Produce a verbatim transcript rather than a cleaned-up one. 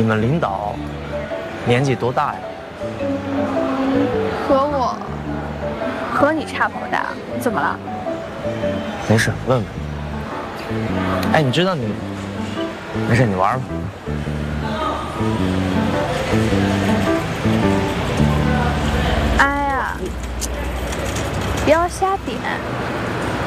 们领导年纪多大呀？ 和我和你差不多大，怎么了？ 没事，问问。哎，你知道你没事，你玩吧。 哎呀，不要瞎点。